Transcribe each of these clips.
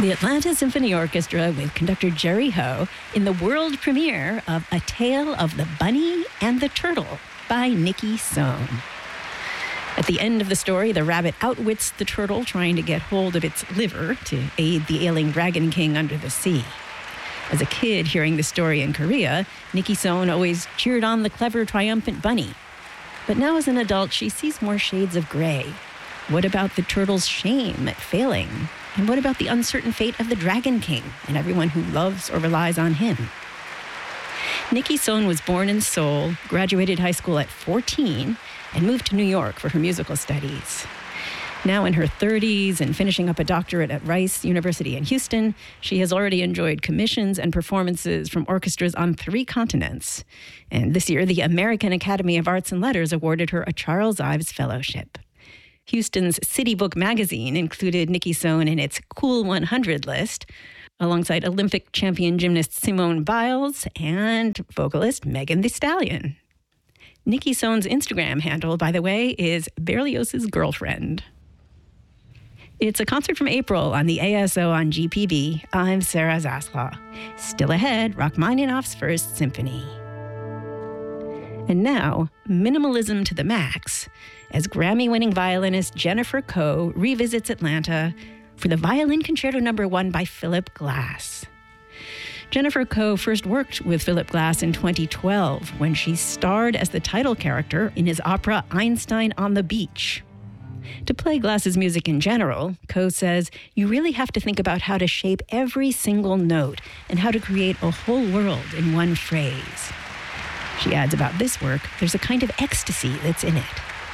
The Atlanta Symphony Orchestra with conductor Jerry Ho in the world premiere of A Tale of the Bunny and the Turtle by Nikki Sohn. At the end of the story, the rabbit outwits the turtle trying to get hold of its liver to aid the ailing Dragon King under the sea. As a kid hearing the story in Korea, Nikki Sohn always cheered on the clever, triumphant bunny. But now as an adult, she sees more shades of gray. What about the turtle's shame at failing? And what about the uncertain fate of the Dragon King and everyone who loves or relies on him? Nikki Sohn was born in Seoul, graduated high school at 14, and moved to New York for her musical studies. Now in her 30s and finishing up a doctorate at Rice University in Houston, she has already enjoyed commissions and performances from orchestras on 3 continents. And this year, the American Academy of Arts and Letters awarded her a Charles Ives Fellowship. Houston's City Book magazine included Nikki Sohn in its Cool 100 list, alongside Olympic champion gymnast Simone Biles and vocalist Megan Thee Stallion. Nikki Sohn's Instagram handle, by the way, is Berlioz's Girlfriend. It's a concert from April on the ASO on GPB. I'm Sarah Zaslaw. Still ahead, Rachmaninoff's First Symphony. And now, minimalism to the max, as Grammy-winning violinist Jennifer Koh revisits Atlanta for the Violin Concerto No. 1 by Philip Glass. Jennifer Koh first worked with Philip Glass in 2012 when she starred as the title character in his opera Einstein on the Beach. To play Glass's music in general, Koh says, you really have to think about how to shape every single note and how to create a whole world in one phrase. She adds about this work, there's a kind of ecstasy that's in it.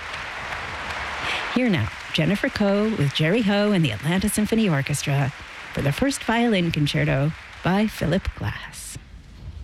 Here now, Jennifer Koh with Jerry Ho and the Atlanta Symphony Orchestra for the First Violin Concerto by Philip Glass.